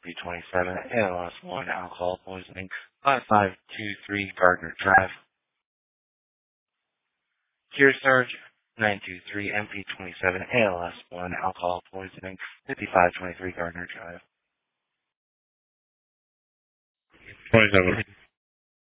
MP27 ALS1 alcohol poisoning, 5523 Gardner Drive. Here, Sarge, 923 MP27 ALS1 alcohol poisoning, 5523 Gardner Drive. 27.